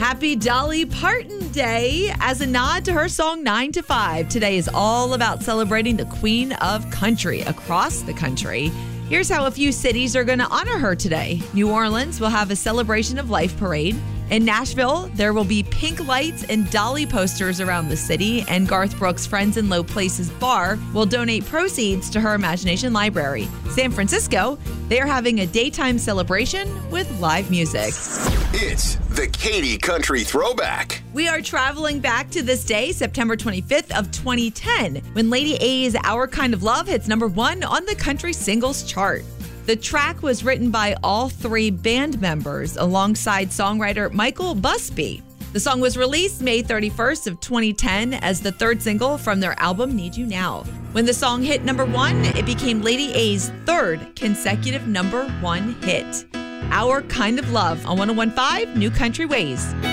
Happy Dolly Parton Day. As a nod to her song 9 to 5, today is all about celebrating the Queen of Country across the country. Here's how a few cities are going to honor her today. New Orleans will have a Celebration of Life parade. In Nashville, there will be pink lights and Dolly posters around the city, and Garth Brooks' Friends in Low Places Bar will donate proceeds to her Imagination Library. San Francisco, they are having a daytime celebration with live music. It's the Katie Country Throwback. We are traveling back to this day, September 25th of 2010, when Lady A's Our Kind of Love hits number 1 on the country singles chart. The track was written by all 3 band members alongside songwriter Michael Busby. The song was released May 31st of 2010 as the 3rd single from their album Need You Now. When the song hit number 1, it became Lady A's 3rd consecutive number 1 hit. Our Kind of Love on 101.5 New Country Ways.